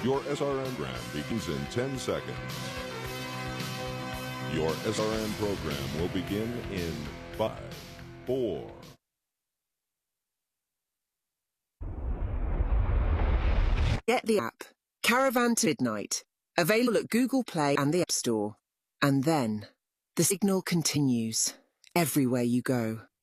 Your SRN program begins in 10 seconds. Your SRN program will begin in 5, 4. Get the app, Caravan to Midnight, available at Google Play and the App Store. And then, the signal continues, everywhere you go.